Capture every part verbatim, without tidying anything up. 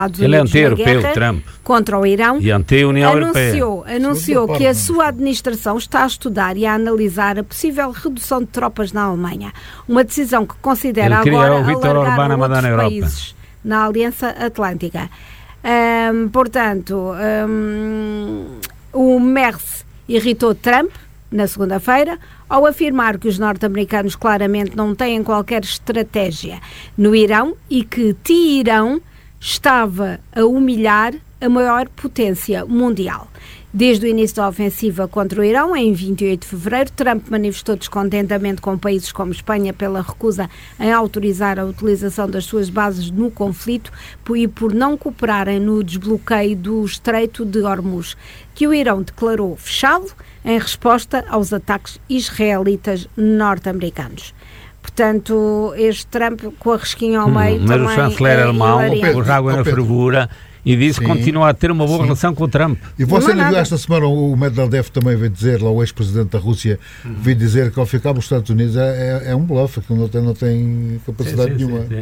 Ele é anti-europeu, Trump. Contra o Irão. E anti-União anunciou, Europeia. anunciou que a sua administração está a estudar e a analisar a possível redução de tropas na Alemanha. Uma decisão que considera agora alargar a outros países na Aliança Atlântica. Um, portanto, um, o Merz irritou Trump na segunda-feira, ao afirmar que os norte-americanos claramente não têm qualquer estratégia no Irão e que Teherão estava a humilhar a maior potência mundial. Desde o início da ofensiva contra o Irão, em vinte e oito de fevereiro, Trump manifestou descontentamento com países como Espanha pela recusa em autorizar a utilização das suas bases no conflito e por não cooperarem no desbloqueio do Estreito de Hormuz, que o Irão declarou fechado em resposta aos ataques israelitas norte-americanos. Portanto, este Trump com a risquinha ao meio hum, também mas o chanceler é alemão pôs água na fervura e disse que continua a ter uma boa sim. relação com o Trump. E você não viu esta semana o Medvedev também veio dizer, lá o ex-presidente da Rússia, hum. veio dizer que ao ficar nos Estados Unidos é, é, é um bluff, que não tem, não tem capacidade sim, sim, nenhuma.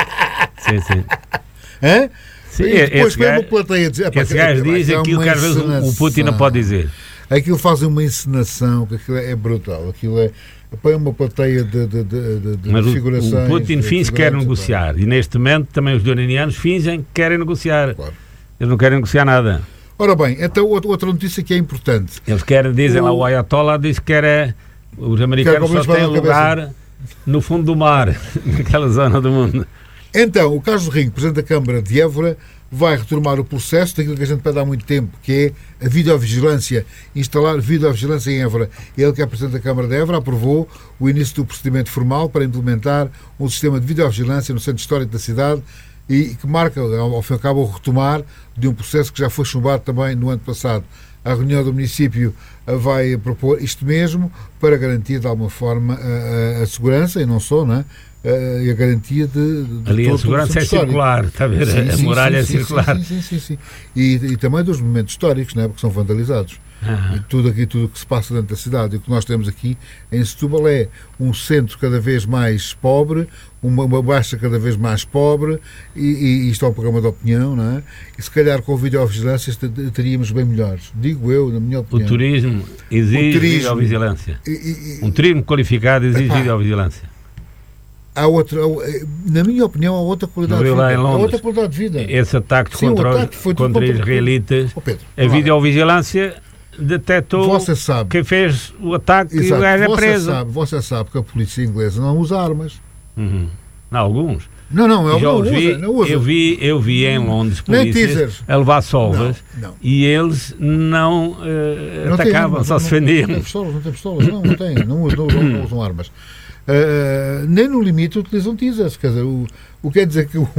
Sim, sim. sim. Hã? Sim, e depois mesmo uma plateia dizer... Esse gajo diz é aquilo que às vezes o Putin não pode dizer. Aquilo faz uma encenação, que aquilo é brutal. Aquilo é... Põe uma plateia de, de, de, de Mas figurações. O Putin finge que quer negociar e neste momento também os iranianos fingem que querem negociar. Claro. Eles não querem negociar nada. Ora bem, então outra notícia que é importante. Eles querem, dizem o... lá, o Ayatollah diz que era, os americanos só têm lugar no fundo do mar, naquela zona do mundo. Então, o Carlos Ringue, Presidente da Câmara de Évora, vai retomar o processo daquilo que a gente pede há muito tempo, que é a videovigilância, instalar videovigilância em Évora. Ele, que é Presidente da Câmara de Évora, aprovou o início do procedimento formal para implementar um sistema de videovigilância no centro histórico da cidade e que marca, ao fim e ao cabo, o retomar de um processo que já foi chumbado também no ano passado. A reunião do município vai propor isto mesmo para garantir, de alguma forma, a, a, a segurança, e não só, não é? Uh, e a garantia de, de ali todo a segurança é histórico. Circular, está a ver? Sim, a sim, muralha sim, é circular. Sim, sim, sim, sim. E, e também dos momentos históricos, não é? Porque são vandalizados. E tudo aqui, tudo que se passa dentro da cidade. E o que nós temos aqui em Setúbal é um centro cada vez mais pobre, uma, uma baixa cada vez mais pobre, e, e isto é um programa de opinião, não é? E se calhar com videovigilância teríamos bem melhores. Digo eu, na minha opinião. O turismo exige videovigilância. E, e, um turismo qualificado exige epá, videovigilância. Há outra, na minha opinião, há outra qualidade de vida. Há outra qualidade de vida. Esse ataque Sim, contra, ataque foi contra israelitas, oh, Pedro, a videovigilância detectou quem fez o ataque Exato. E o gajo é preso. Sabe, você sabe que a polícia inglesa não usa armas. Uhum. Alguns. Não, não, eu não, vi, usa, não usa. Eu vi, eu vi em Londres polícias a levar solvas não, não. e eles não, uh, não atacavam, armas, só não, se defendiam. Não tem pistolas, não tem pistolas, não, não tem, não usam, não, não usam armas. Uh, nem no limite utilizam teasers, quer dizer, o, o que quer dizer que um,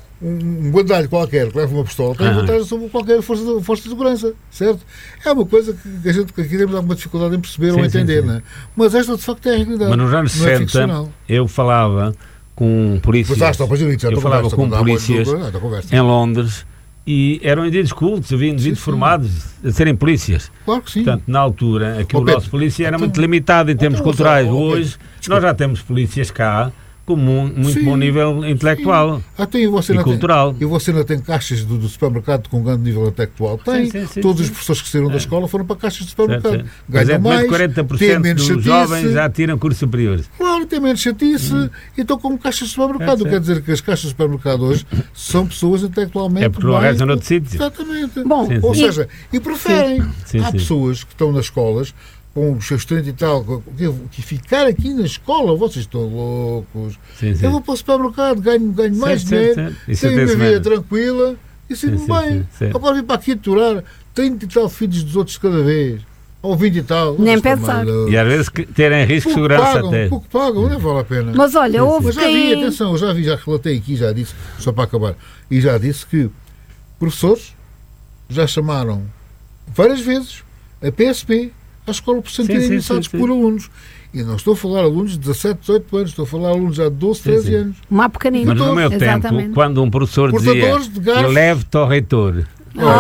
um bandalho qualquer que leva uma pistola tem vantagem sobre qualquer força de, força de segurança, certo? É uma coisa que a gente que aqui temos alguma dificuldade em perceber sim, ou entender, sim, sim. Não é? Mas esta de facto é a realidade. Mas nos anos sessenta é eu falava com polícias, já está, já eu falava conversa, com polícias em Londres e eram indivíduos cultos, havia indivíduos sim, formados sim. a serem polícias. Claro que sim. Portanto, na altura, aqui oh, o nosso polícia era então, muito limitado em termos então, culturais. Oh, Hoje, oh, nós já temos polícias cá com muito sim, bom nível intelectual até você e cultural. Tem, e você não tem caixas do, do supermercado com grande nível intelectual? Tem. Sim, sim, sim, Todos sim. os professores que saíram é. da escola foram para caixas de supermercado. Certo, certo. Ganham mais, quarenta por cento dos chatice. Jovens já tiram cursos superiores. Claro, tem menos chatice hum. e estão com caixas de supermercado. É, Quer dizer que as caixas de supermercado hoje são pessoas intelectualmente... É porque não arranjam noutro sítio. Exatamente. Bom, sim, Ou sim. seja, e preferem. Sim, Há sim. pessoas que estão nas escolas com os seus trinta e tal, que, que ficar aqui na escola, vocês estão loucos. Sim, sim. Eu vou para o supermercado, ganho, ganho mais dinheiro, tenho uma vida tranquila e sinto-me bem. Sim, sim. Agora vim para aqui aturar trinta e tal filhos dos outros cada vez. Ou vinte e tal. Nem pensar. E às vezes terem risco de segurança pagam, até. Pouco pagam, não vale a pena. Mas olha, houve Mas já vi, atenção, eu já vi, já relatei aqui, já disse, só para acabar, e já disse que professores já chamaram várias vezes a P S P à escola por serem iniciados por alunos. E não estou a falar alunos de dezassete, dezoito anos, estou a falar alunos já de doze, treze anos. Uma pequenina. Mas no meu Exatamente. tempo, quando um professor dizia, leve-te ao reitor. Oh,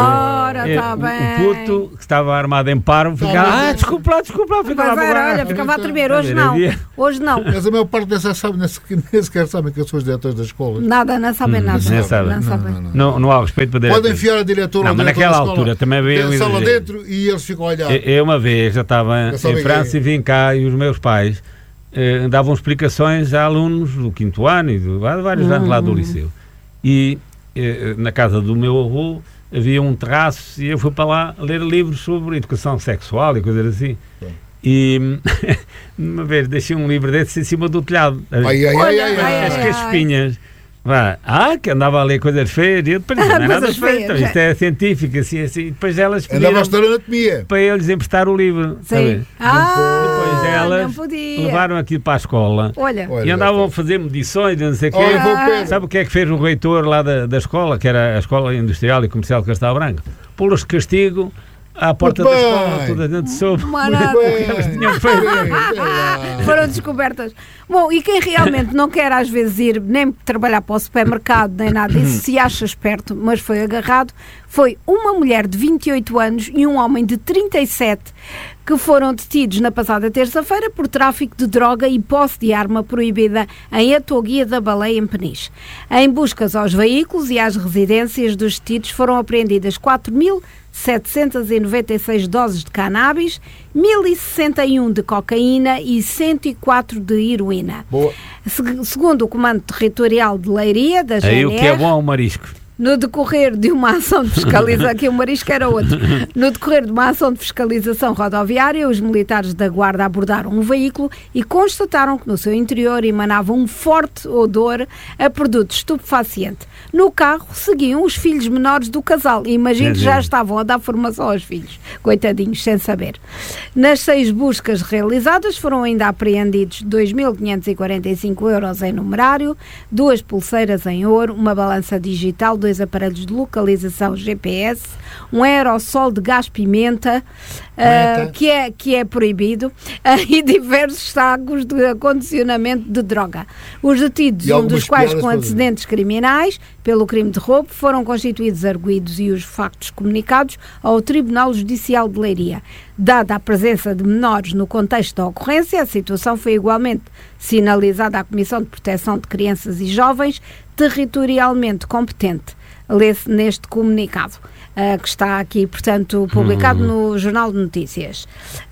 Ora, está bem. O puto que estava armado em parvo ficava, ah, desculpa lá, desculpa lá, ficava mas era, olha, ficava a tremer. Hoje não, hoje não. Mas a maior parte dessas sabem, nem sequer sabem que eu sou os diretores das escolas. Nada, não sabem nada. Não sabem. Não, sabem. Não, não, não há respeito para diretor. Podem enfiar a diretora não, ou mas naquela altura também veio sala dentro e eles ficam a olhar. Eu uma vez já estava em França e vim cá e os meus pais eh, davam explicações a alunos do quinto ano e de vários uhum. anos lá do liceu. E eh, na casa do meu avô havia um terraço e eu fui para lá ler livros sobre educação sexual e coisas assim. Sim. E uma vez deixei um livro desses em cima do telhado. Ai, ai, ai, ai, ai, as caspinhas. Vá, ah, que andava a ler coisas feias e eu depois não é nada feito, isto é científico, assim, assim. Depois elas pediram anatomia para eles emprestar o livro. Sim. Ah, depois elas levaram aquilo para a escola. Olha. E andavam a fazer medições e não sei o quê. Ah. Sabe o que é que fez o reitor lá da, da escola, que era a Escola Industrial e Comercial de Castelo Branco? Pô-los de castigo à porta da escola, toda a gente soube. Elas tinham feito. Foram descobertas. Bom, e quem realmente não quer às vezes ir nem trabalhar para o supermercado, nem nada disso, se acha esperto, mas foi agarrado, foi uma mulher de vinte e oito anos e um homem de trinta e sete que foram detidos na passada terça-feira por tráfico de droga e posse de arma proibida em Atoguia da Baleia, em Peniche. Em buscas aos veículos e às residências dos detidos foram apreendidas quatro mil setecentas e noventa e seis doses de cannabis, mil e sessenta e um de cocaína e cento e quatro de heroína. Boa. Se, segundo o Comando Territorial de Leiria, da G N R... Aí o que é bom é o marisco. No decorrer de uma ação de fiscalização, aqui o marisco era outro, no decorrer de uma ação de fiscalização rodoviária, os militares da Guarda abordaram um veículo e constataram que no seu interior emanava um forte odor a produto estupefaciente. No carro seguiam os filhos menores do casal e imagino que já estavam a dar formação aos filhos, coitadinhos, sem saber. Nas seis buscas realizadas foram ainda apreendidos dois mil quinhentos e quarenta e cinco euros em numerário, duas pulseiras em ouro, uma balança digital, dois aparelhos de localização G P S, um aerossol de gás pimenta, uh, que, é, que é proibido, uh, e diversos sacos de acondicionamento de droga. Os detidos, um dos quais com antecedentes criminais, pelo crime de roubo, foram constituídos arguidos e os factos comunicados ao Tribunal Judicial de Leiria. Dada a presença de menores no contexto da ocorrência, a situação foi igualmente sinalizada à Comissão de Proteção de Crianças e Jovens, territorialmente competente. Lê-se neste comunicado, uh, que está aqui, portanto, publicado hum. no Jornal de Notícias.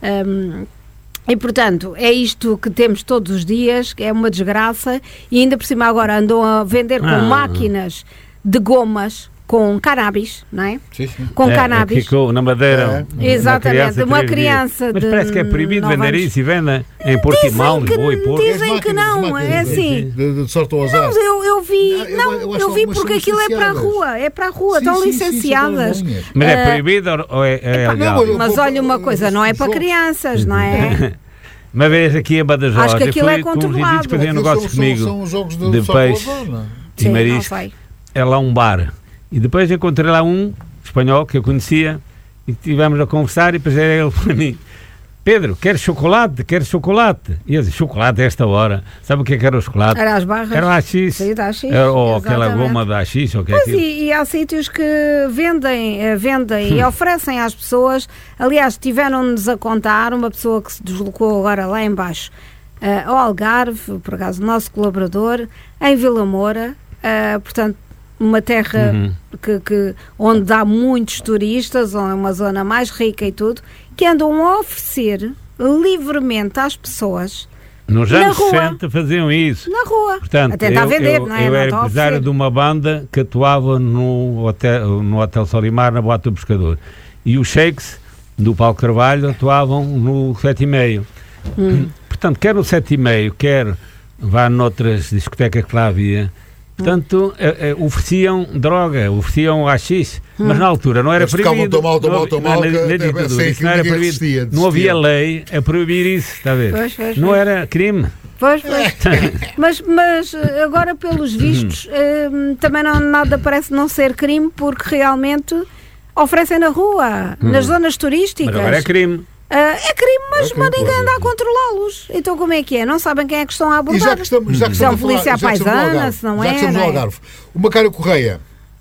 Um, E, portanto, é isto que temos todos os dias, é uma desgraça, e ainda por cima agora andam a vender com ah. máquinas de gomas com cannabis, não é? Sim, sim. Com é, cannabis. Ficou na Madeira. É. Exatamente, uma criança de... Mas parece que é proibido vender anos. Isso e venda em Portimão, Lisboa e Porto. Dizem que não, é assim. De, de sorte ao azar. Não, eu, eu vi, não, eu, eu, eu vi porque aquilo é para a rua, é para a rua, sim, estão sim, licenciadas. Sim, sim, mas é proibido uh, ou é, é legal? Não, mas olha uma coisa, não é para crianças, não é? Uma vez aqui em Badajoz, acho que aquilo é controlado. Para fazer um negócio comigo são, são os jogos de, de peixe e marisco. É lá um bar. E depois encontrei lá um espanhol que eu conhecia e estivemos a conversar e depois era ele para mim: Pedro, queres chocolate? Queres chocolate? E eu disse: chocolate a esta hora? Sabe o que é que era o chocolate? Era as barras. Era o Axis. Sim, da Axis. Era, ou exatamente. Aquela goma da Axis. Ou que pois é e, e há sítios que vendem, vendem e oferecem às pessoas. Aliás, tiveram-nos a contar uma pessoa que se deslocou agora lá em baixo uh, ao Algarve, por acaso nosso colaborador, em Vila Moura, uh, portanto, uma terra uhum. que, que, onde há muitos turistas, ou é uma zona mais rica e tudo, que andam a oferecer livremente às pessoas. Nos anos sessenta faziam isso. Na rua. Portanto, a tentar eu, vender, eu, não é? Eu não era empresário de uma banda que atuava no Hotel, no hotel Solimar, na Boate do Pescador. E os sheiks do Paulo Carvalho atuavam no sete e meio. Hum. Portanto, quer no sete e meio, quer vá noutras discotecas que lá havia. Portanto, eh, eh, ofereciam droga, ofereciam Axis, hum. mas na altura não era eles proibido. Tão mal, tão mal, tão mal, não era proibido. Não havia lei a proibir isso, está a ver? Pois, pois, não pois. era crime. Pois, pois. mas, mas agora, pelos vistos, eh, também não, nada parece não ser crime, porque realmente oferecem na rua, hum. nas zonas turísticas. Mas agora é crime. Uh, é crime, mas, okay, mas ninguém anda a controlá-los. Então como é que é? Não sabem quem é que estão a abordar? E já que estamos, já que são estamos polícia à paisana, se não é? Já que estamos no Algarve. O Macário Correia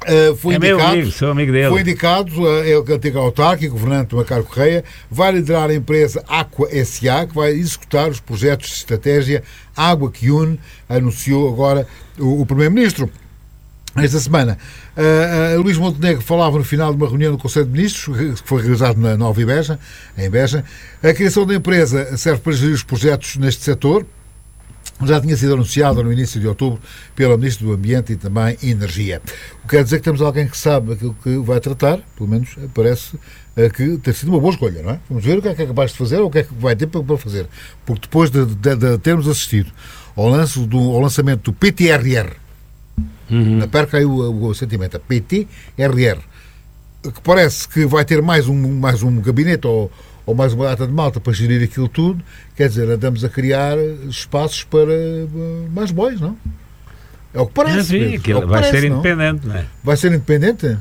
Uh, foi, é indicado, meu amigo, sou amigo dele. Foi indicado, uh, ele, antigo autárquico, governante Macaro Correia, vai liderar a empresa Aqua S A, que vai executar os projetos de estratégia Água que Une, anunciou agora o, o Primeiro-Ministro. Esta semana, uh, uh, Luís Montenegro falava no final de uma reunião do Conselho de Ministros, que foi realizado na Nova Beja, em Beja. A criação da empresa serve para gerir os projetos neste setor. Já tinha sido anunciada no início de outubro pela Ministra do Ambiente e também Energia. O que quer dizer que temos alguém que sabe aquilo que vai tratar, pelo menos parece que ter sido uma boa escolha, não é? Vamos ver o que é que é capaz de fazer ou o que é que vai ter para fazer. Porque depois de, de, de termos assistido ao, lance do, ao lançamento do P T R R, uhum. na perca aí o, o, o sentimento, a P T R R, que parece que vai ter mais um, mais um gabinete ou ou mais uma data de malta para gerir aquilo tudo, quer dizer, andamos a criar espaços para mais bois, não? É o que parece. É, sim, aquilo é que vai parece, ser não? independente, não é? Vai ser independente?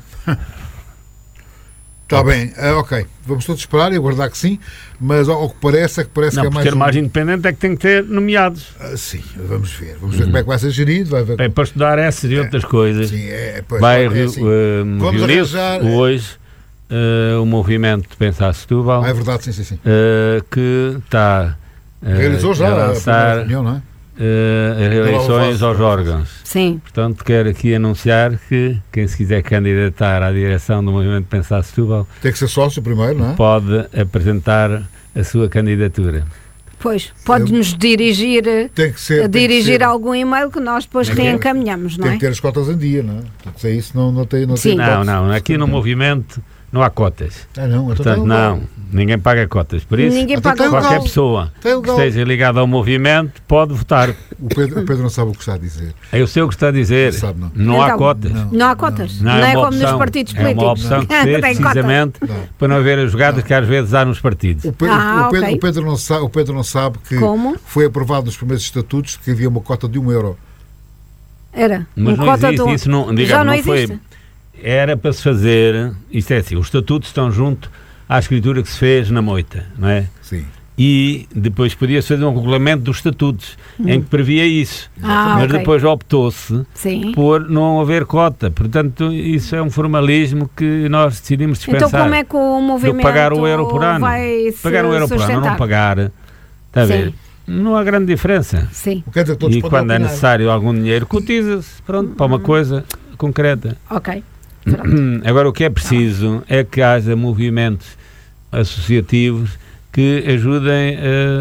Está bem, uh, ok. Vamos todos esperar e aguardar que sim, mas ao, ao que parece é que parece não, que é mais. Ter um... mais independente é que tem que ter nomeados. Uh, sim, vamos ver. Vamos ver uhum. como é que vai ser gerido. Vai ver... É para estudar essas e outras é, coisas. Sim, é, pois, vai é, assim. uh, reunir-se hoje. Uh, o movimento de Pensar Setúbal, ah, é verdade, sim, sim, sim. Uh, que está uh, realizou já a lançar a reunião, não é? uh, as eleições aos órgãos. Sim. Portanto, quero aqui anunciar que quem se quiser candidatar à direção do movimento de Pensar Setúbal tem que ser sócio primeiro, não é? Pode apresentar a sua candidatura. Pois, pode-nos dirigir, tem que ser, dirigir que ser. algum e-mail que nós depois tem reencaminhamos, não é? Tem que ter as cotas em dia, não é? Tem que ser isso, não, não tem... Não, Sim. tem não, não, aqui no movimento não há cotas. Ah, não, portanto, não, ninguém paga cotas. Por isso, ninguém paga qualquer legal. pessoa que esteja ligada ao movimento pode votar. O Pedro, o Pedro não sabe o que está a dizer. Eu sei o que está a dizer. Não, sabe, não. não então, há cotas. Não, não há cotas. Não, não, não é, é como opção, nos partidos políticos. É uma opção que se fez precisamente não. para não haver as jogadas não. que às vezes há nos partidos. O Pedro, ah, o Pedro, okay. o Pedro, não, sabe, o Pedro não sabe que como? foi aprovado nos primeiros estatutos que havia uma cota de um euro. Era. Mas um não cota existe. Do... Isso não, digamos, Já não, não existe. Foi... Era para se fazer, isto é assim, os estatutos estão junto à escritura que se fez na moita, não é? Sim. E depois podia-se fazer um regulamento dos estatutos, hum. em que previa isso. Ah, mas okay. depois optou-se Sim. por não haver cota. Portanto, isso é um formalismo que nós decidimos dispensar. Então como é que o movimento pagar o euro por ano. vai Pagar o euro por ano, não pagar. Está a ver? Não há grande diferença. Sim. E quando é necessário algum dinheiro, cotiza-se, pronto, para uma coisa concreta. Ok. Agora, o que é preciso é que haja movimentos associativos que ajudem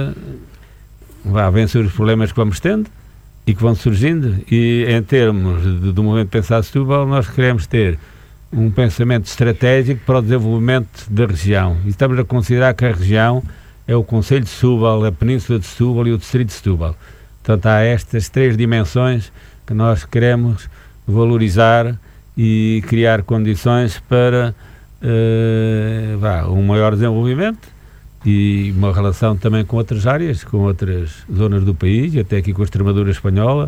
a, a vencer os problemas que vamos tendo e que vão surgindo. E em termos de, do movimento Pensar Setúbal, nós queremos ter um pensamento estratégico para o desenvolvimento da região. E estamos a considerar que a região é o Concelho de Setúbal, a Península de Setúbal e o Distrito de Setúbal. Portanto, há estas três dimensões que nós queremos valorizar e criar condições para uh, vá, um maior desenvolvimento e uma relação também com outras áreas, com outras zonas do país, e até aqui com a Extremadura espanhola,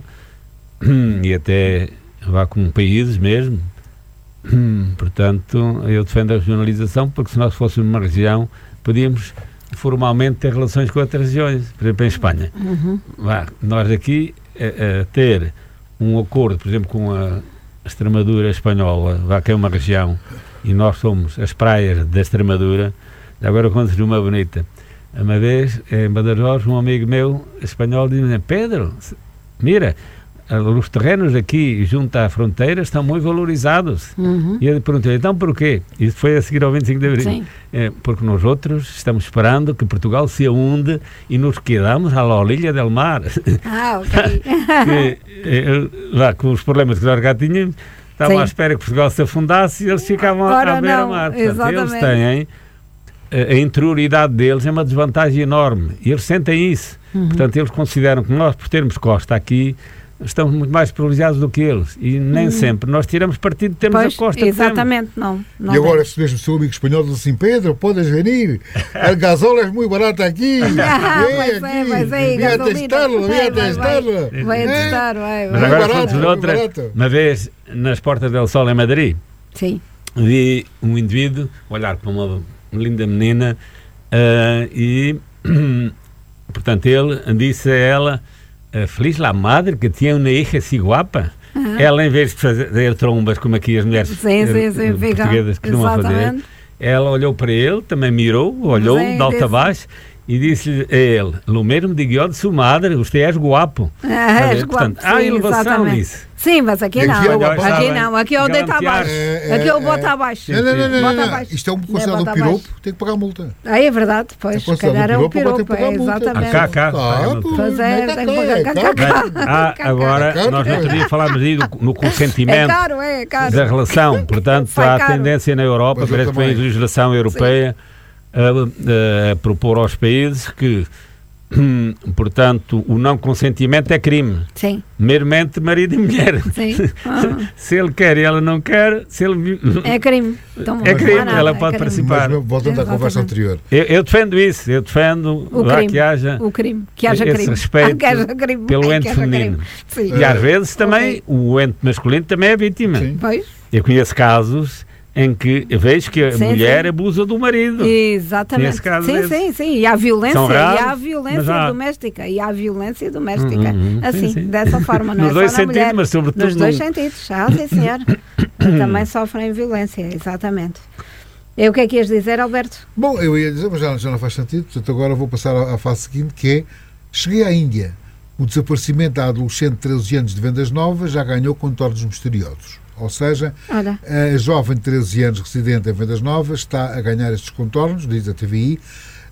e até vá, com países mesmo. Portanto, eu defendo a regionalização, porque se nós fôssemos uma região, podíamos formalmente ter relações com outras regiões, por exemplo, em Espanha. Uhum. Vá, nós aqui a, a ter um acordo, por exemplo, com a Extremadura espanhola, vá, que é uma região, e nós somos as praias da Extremadura. Agora conto-lhe uma bonita. Uma vez, em Badajoz, um amigo meu espanhol disse-me: Pedro, mira, os terrenos aqui junto à fronteira estão muito valorizados. Uhum. E ele perguntou: então porquê? Isso foi a seguir ao vinte e cinco de Abril. Sim. É, porque nós outros estamos esperando que Portugal se ahunde e nos quedamos à orilla del mar. Ah, ok. que, é, lá, com os problemas que nós já tínhamos, estavam à espera que Portugal se afundasse e eles ficavam Ora, à beira-mar. Eles têm... a interioridade deles é uma desvantagem enorme e eles sentem isso. Uhum. Portanto, eles consideram que nós, por termos costa aqui, estamos muito mais privilegiados do que eles e nem uhum. sempre nós tiramos partido de termos pois, a costa. exatamente, não, não. E agora, se mesmo o seu amigo espanhol diz assim: Pedro, podes vir, a gasola é muito barata aqui. Ah, vem vai aqui, vai, vai, vai testá-lo, vai testá-lo. Vai testar, vai. Mas agora barato, outra, uma vez nas Portas del Sol em Madrid, sim. vi um indivíduo olhar para uma linda menina uh, e portanto ele disse a ela: feliz la madre que tinha uma hija assim guapa. uhum. ela, em vez de fazer trombas, como aqui as mulheres sim, sim, sim, portuguesas costumam fazer, ela olhou para ele, também mirou, olhou sim, de alto a baixo, e disse a ele, lo mesmo digo eu de sua madre, você é guapo. Ah, és Portanto, guapo, há sim, elevação nisso. Sim, mas aqui, aqui não, é aqui não, aqui é o deita abaixo, é, é, aqui é o bota abaixo. Não, não, não, não, não, não. Isto é um considerado um piropo, tem que pagar multa. Ah, é verdade, pois, se calhar é um piropo, é, exatamente. Cá, cá, pois é, tem que pagar cá. Agora, nós no outro dia falámos aí no consentimento é caro, é caro. da relação, portanto, há a tendência na Europa, parece que vem a legislação europeia a, a propor aos países que, hum, portanto, o não consentimento é crime. Sim. Meramente marido e mulher. Sim. Uhum. Se ele quer e ela não quer, se ele... é crime. Então, é crime, nada, ela pode é participar. Mas, voltando à conversa anterior. Eu, eu defendo isso, eu defendo o crime, que haja, o crime, que haja esse crime. respeito que haja crime. pelo ente feminino. E às vezes também okay. o ente masculino também é vítima. Sim. Pois. Eu conheço casos em que vejo que a sim, mulher sim. abusa do marido. Exatamente. Caso sim, sim, sim. E há violência, raros, e há violência há... doméstica. E há violência doméstica. Uhum, assim, sim, sim. dessa forma. Não Nos é dois só na sentidos, mulher. mas sobretudo Nos dois no... sentidos. Ah, sim, senhor. Também sofrem violência, exatamente. E o que é que ias dizer, Alberto? Bom, eu ia dizer, mas já, já não faz sentido. Portanto, agora vou passar à, à fase seguinte, que é, cheguei à Índia. O desaparecimento da adolescente de treze anos de Vendas Novas já ganhou contornos misteriosos. Ou seja, Olha. a jovem de treze anos residente em Vendas Novas está a ganhar estes contornos, diz a T V I.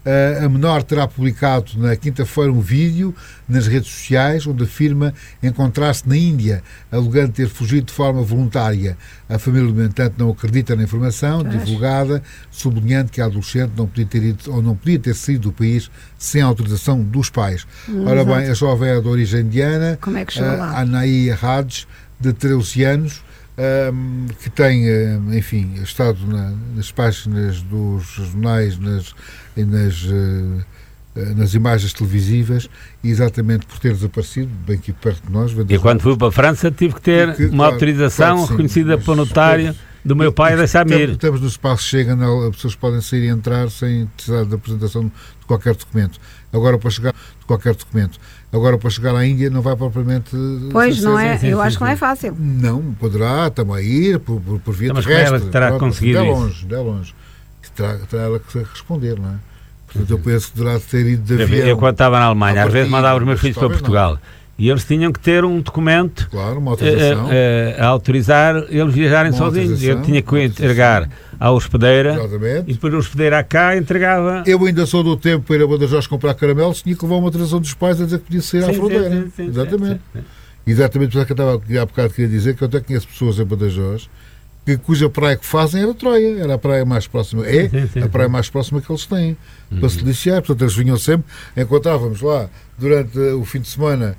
A menor terá publicado na quinta-feira um vídeo nas redes sociais onde afirma encontrar-se na Índia, alegando ter fugido de forma voluntária. A família, no entanto, não acredita na informação divulgada, sublinhando que a adolescente não podia ter ido, ou não podia ter saído do país sem autorização dos pais. Hum, Ora exato. bem, a jovem é de origem indiana, Como é que chama lá? Anaí Raj, de treze anos, Um, que tem, um, enfim, estado na, nas páginas dos jornais nas, e nas, uh, nas imagens televisivas, exatamente por ter desaparecido, bem aqui perto de nós. E quando fui para a França tive que ter que, uma claro, autorização claro, reconhecida pelo notário do meu pai da Samir. Estamos no espaço Chega, as pessoas podem sair e entrar sem precisar da apresentação de qualquer documento. Agora para chegar de qualquer documento. Agora para chegar à Índia não vai propriamente... Pois não é, sim, eu sim, acho sim. que não é fácil. Não, poderá também ir por, por, por via mas terrestre. Mas terá conseguido isso? De longe, de longe. Terá, terá ela que responder, não é? Portanto, eu penso que terá de ter ido de avião. Eu quando estava na Alemanha, às vezes mandava os meus filhos para Portugal. Não. E eles tinham que ter um documento claro, uma autorização. A, a, a autorizar eles viajarem uma sozinhos. Eu tinha que entregar à hospedeira. Exatamente. E depois a hospedeira cá entregava. Eu ainda sou do tempo para ir a Badajoz comprar caramelos, tinha que levar uma autorização dos pais a dizer que podia sair sim, à fronteira. Sim, sim, Exatamente. Sim, sim, sim. Exatamente, porque eu estava há bocado queria dizer que eu até conheço pessoas em Badajoz que, cuja praia que fazem era Troia, era a praia mais próxima, é sim, sim, a praia sim. mais próxima que eles têm, uhum. para se deliciar. Portanto, eles vinham sempre, encontrávamos lá durante o fim de semana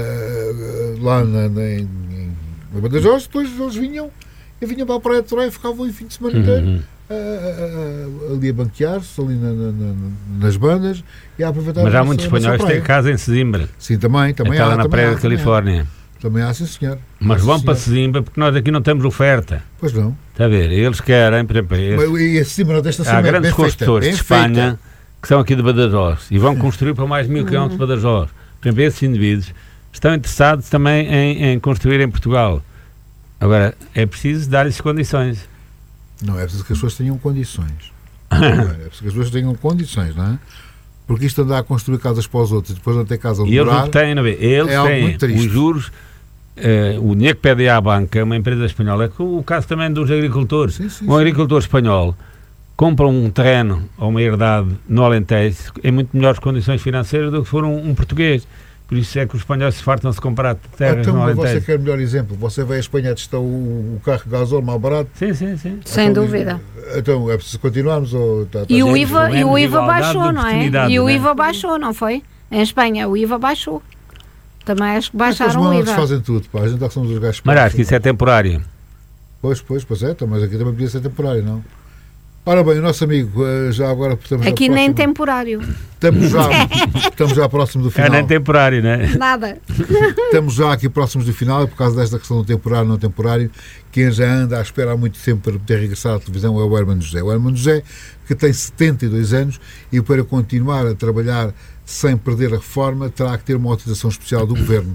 uh, lá na, na, em, em Badajoz, depois eles vinham e vinham para a praia de Troia e ficavam o fim de semana inteiro uhum. uh, uh, ali a banquear-se, ali na, na, na, nas bandas e a aproveitar. Mas há muitos espanhóis que têm casa em Sesimbra. Sim, também, também Aquela há. na praia da Califórnia. Também há, sim, senhor. Mas sim, vão senhor. para Sesimbra porque nós aqui não temos oferta. Pois não. Está a ver? Eles querem, por exemplo, esse, e esse Sesimbra desta há grandes construtores de Espanha feita. que são aqui de Badajoz e vão construir para mais de mil quilómetros de Badajoz. Por exemplo, esses indivíduos estão interessados também em, em construir em Portugal. Agora, é preciso dar-lhes condições. Não, é preciso que as pessoas tenham condições. É preciso que as pessoas tenham condições, não é? Porque isto andar a construir casas para os outros e depois não ter casa onde e morar, eles têm, não é? Eles é têm os juros, uh, o dinheiro que pedem à banca, uma empresa espanhola, é o caso também dos agricultores. Sim, sim, um sim. agricultor espanhol compra um terreno ou uma herdade no Alentejo em muito melhores condições financeiras do que for um, um português. Por isso é que os espanhóis se fartam de comprar terras então, no Alentejo. Você quer melhor exemplo? Você vai à Espanha testar o, o carro de gasóleo mais barato? Sim, sim, sim. Sem então, dúvida. Então, é preciso continuarmos? Ou tá, tá e, o IVA, e o IVA baixou, não é? E o né? IVA baixou, não foi? Em Espanha o IVA baixou. Também acho que baixaram o IVA. Os fazem tudo, pá. A gente somos os gajos. Mas acho que isso é temporário. Pois, pois, pois é. Mas aqui também podia ser temporário, não? Ora bem, o nosso amigo, já agora estamos aqui já nem próximo, temporário. Estamos já, estamos já próximo do final. É nem temporário, não é? Nada. Estamos já aqui próximos do final, e por causa desta questão do temporário e não temporário, quem já anda à espera há muito tempo para poder regressar à televisão é o Hermano José. O Hermano José, que tem setenta e dois anos e para continuar a trabalhar sem perder a reforma, terá que ter uma autorização especial do Governo.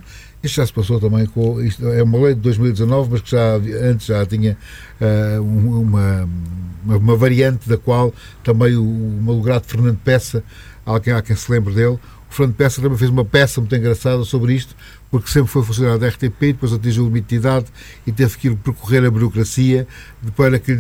Isto já se passou também com... Isto é uma lei de dois mil e dezanove, mas que já antes já tinha uh, uma, uma, uma variante da qual também o, o malogrado Fernando Peça, há quem, há quem se lembre dele, o Fernando Peça também fez uma peça muito engraçada sobre isto, porque sempre foi funcionário da R T P, depois atingiu o limite de idade e teve que ir percorrer a burocracia para que